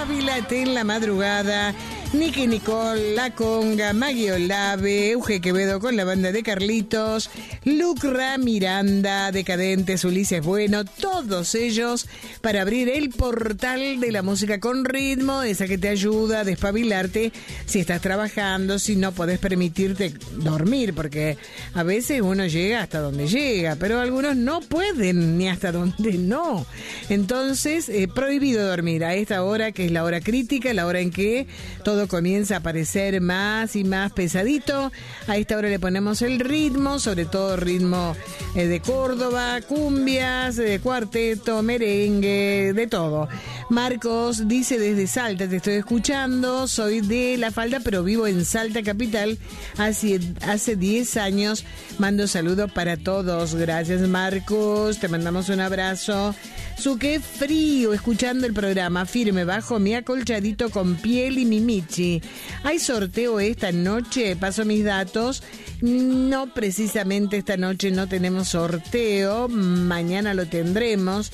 Espabilate en la madrugada. Nicky Nicole, La Conga, Maggie Olave, Euge Quevedo con la banda de Carlitos, Lucra Miranda, Decadentes, Ulises Bueno, todos ellos para abrir el portal de la música con ritmo, esa que te ayuda a despabilarte si estás trabajando, si no podés permitirte dormir, porque a veces uno llega hasta donde llega, pero algunos no pueden ni hasta donde no. Entonces, prohibido dormir a esta hora, que es la hora crítica, la hora en que todo comienza a parecer más y más pesadito. A esta hora le ponemos el ritmo, sobre todo ritmo de Córdoba, cumbias, cuarteto, merengue, de todo. Marcos dice desde Salta, te estoy escuchando, soy de La Falda, pero vivo en Salta Capital hace 10 años. Mando saludos para todos. Gracias, Marcos, te mandamos un abrazo. Qué frío, escuchando el programa, firme bajo mi acolchadito con piel y mimichi. ¿Hay sorteo esta noche? Paso mis datos. No, precisamente esta noche no tenemos sorteo. Mañana lo tendremos.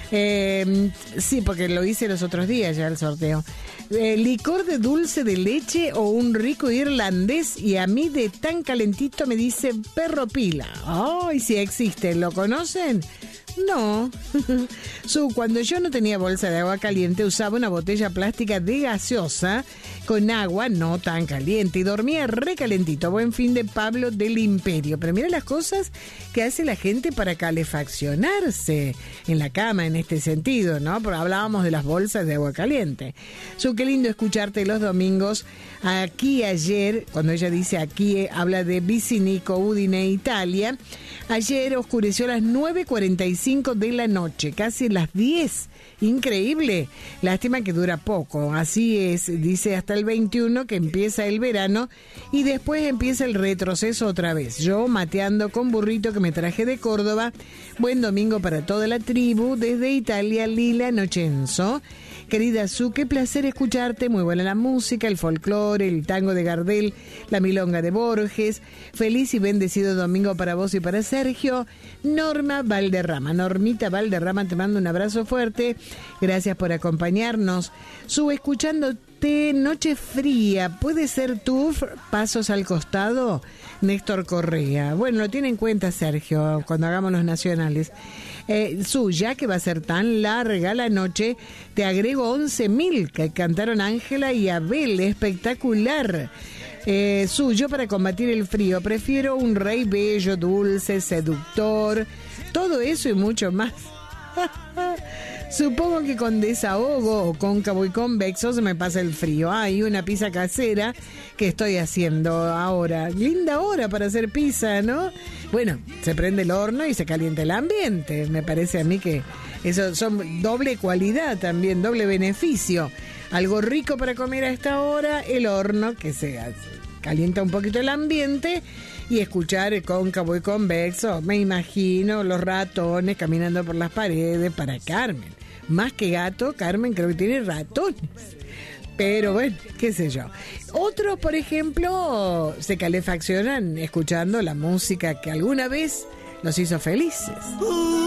Sí, porque lo hice los otros días ya el sorteo. Licor de dulce de leche o un rico irlandés, y a mí de tan calentito me dice Perro Pila. Ay, sí existe, ¿lo conocen? No. Cuando yo no tenía bolsa de agua caliente, usaba una botella plástica de gaseosa con agua no tan caliente y dormía recalentito. Buen fin de Pablo del Imperio. Pero mira las cosas que hace la gente para calefaccionarse en la cama en este sentido, ¿no? Porque hablábamos de las bolsas de agua caliente. Qué lindo escucharte los domingos. Aquí ayer, cuando ella dice aquí, habla de Vicinico, Udine, Italia. Ayer oscureció a las 9:45 de la noche, casi las 10. Increíble. Lástima que dura poco. Así es, dice hasta el 21 que empieza el verano y después empieza el retroceso otra vez. Yo mateando con burrito que me traje de Córdoba. Buen domingo para toda la tribu. Desde Italia, Lila Nochenzo. Querida Su, qué placer escucharte, muy buena la música, el folclore, el tango de Gardel, la milonga de Borges. Feliz y bendecido domingo para vos y para Sergio. Norma Valderrama, Normita Valderrama, te mando un abrazo fuerte, gracias por acompañarnos. Su, escuchándote, noche fría, ¿puede ser tú? Pasos al costado, Néstor Correa. Bueno, lo tiene en cuenta Sergio cuando hagamos los nacionales. Ya que va a ser tan larga la noche, te agrego 11.000 que cantaron Ángela y Abel, espectacular. Yo para combatir el frío prefiero un rey bello, dulce, seductor, todo eso y mucho más. Supongo que con desahogo o cóncavo y convexo se me pasa el frío. Hay una pizza casera que estoy haciendo ahora. Linda hora para hacer pizza, ¿no? Bueno, se prende el horno y se calienta el ambiente. Me parece a mí que eso son doble cualidad también, doble beneficio. Algo rico para comer a esta hora, el horno que se calienta un poquito el ambiente. Y escuchar el cóncavo y convexo, me imagino los ratones caminando por las paredes para Carmen. Más que gato, Carmen creo que tiene ratones. Pero bueno, qué sé yo. Otros, por ejemplo, se calefaccionan escuchando la música que alguna vez los hizo felices.